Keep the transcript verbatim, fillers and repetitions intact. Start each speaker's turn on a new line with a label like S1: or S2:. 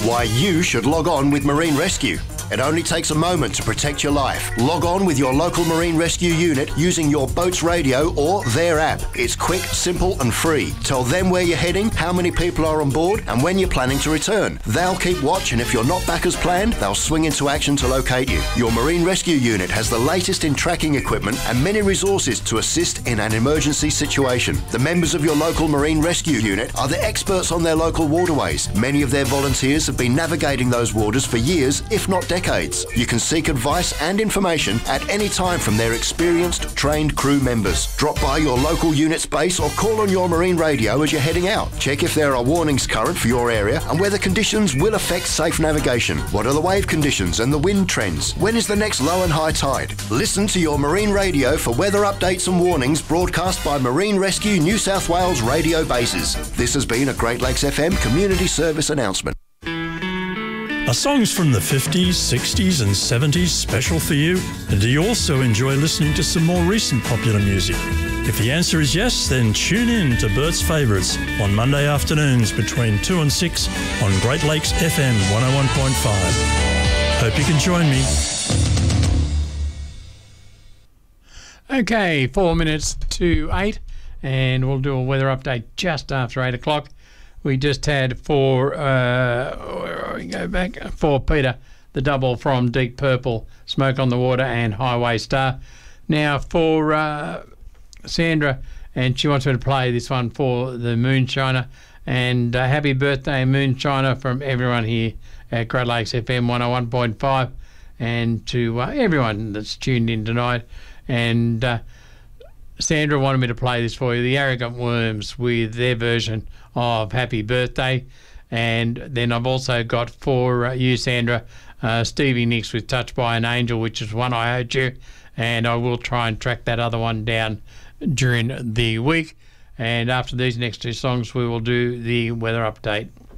S1: Why you should log on with Marine Rescue. It only takes a moment to protect your life. Log on with your local Marine Rescue unit using your boat's radio or their app. It's quick, simple and free. Tell them where you're heading, how many people are on board and when you're planning to return. They'll keep watch, and if you're not back as planned, they'll swing into action to locate you. Your Marine Rescue unit has the latest in tracking equipment and many resources to assist in an emergency situation. The members of your local Marine Rescue unit are the experts on their local waterways. Many of their volunteers have been navigating those waters for years, if not decades. You can seek advice and information at any time from their experienced, trained crew members. Drop by your local unit's base or call on your marine radio as you're heading out. Check if there are warnings current for your area and whether conditions will affect safe navigation. What are the wave conditions and the wind trends? When is the next low and high tide? Listen to your marine radio for weather updates and warnings broadcast by Marine Rescue New South Wales radio bases. This has been a Great Lakes F M community service announcement.
S2: Are songs from the fifties, sixties and seventies special for you? And do you also enjoy listening to some more recent popular music? If the answer is yes, then tune in to Bert's Favourites on Monday afternoons between two and six on Great Lakes F M one oh one point five. Hope you can join me.
S3: Okay, four minutes to eight, and we'll do a weather update just after eight o'clock. We just had for, uh, where we go back, for Peter, the double from Deep Purple, Smoke on the Water and Highway Star. Now for uh, Sandra, and she wants me to play this one for the Moonshiner. And uh, happy birthday, Moonshiner, from everyone here at Great Lakes F M one oh one point five, and to uh, everyone that's tuned in tonight. And uh, Sandra wanted me to play this for you, the Arrogant Worms, with their version of Happy Birthday. And then I've also got for uh, you, Sandra, uh, Stevie Nicks with Touched by an Angel, which is one I owed you, and I will try and track that other one down during the week. And after these next two songs, we will do the weather update.